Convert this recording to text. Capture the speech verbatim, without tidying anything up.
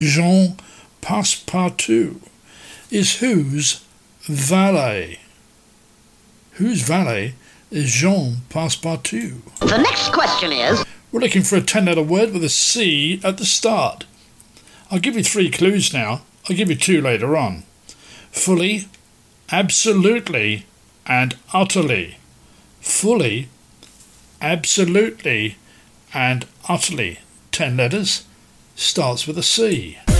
Jean Passepartout is whose valet? Whose valet is Jean Passepartout? The next question is... We're looking for a ten-letter word with a C at the start. I'll give you three clues now. I'll give you two later on. Fully, absolutely, and utterly. Fully, absolutely, and utterly. Ten letters. Starts with a C.